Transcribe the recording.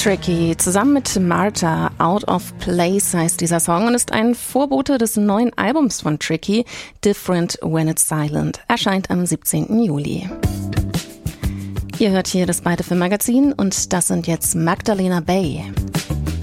Tricky zusammen mit Martha, Out of Place heißt dieser Song und ist ein Vorbote des neuen Albums von Tricky, Different When It's Silent, erscheint am 17. Juli. Ihr hört hier das Beide Film Magazin und das sind jetzt Magdalena Bay.